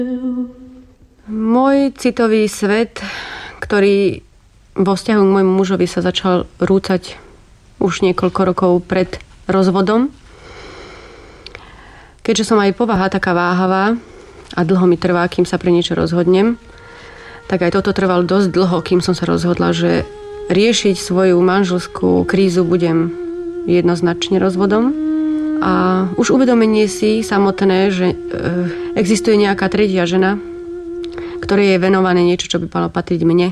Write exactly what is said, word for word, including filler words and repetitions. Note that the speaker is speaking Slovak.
Môj citový svet, ktorý vo vzťahu k môjmu mužovi sa začal rúcať už niekoľko rokov pred rozvodom. Keďže som aj povaha taká váhavá a dlho mi trvá, kým sa pre niečo rozhodnem, tak aj toto trvalo dosť dlho, kým som sa rozhodla, že riešiť svoju manželskú krízu budem jednoznačne rozvodom. A už uvedomenie si samotné, že existuje nejaká tretia žena, ktorej je venované niečo, čo by malo patriť mne,